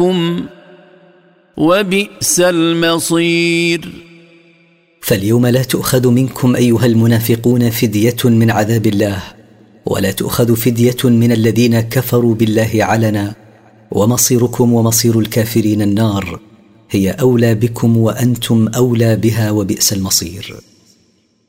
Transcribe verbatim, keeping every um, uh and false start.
وبئس المصير. فاليوم لا تؤخذ منكم أيها المنافقون فدية من عذاب الله، ولا تؤخذ فدية من الذين كفروا بالله علنا، ومصيركم ومصير الكافرين النار، هي أولى بكم وأنتم أولى بها، وبئس المصير.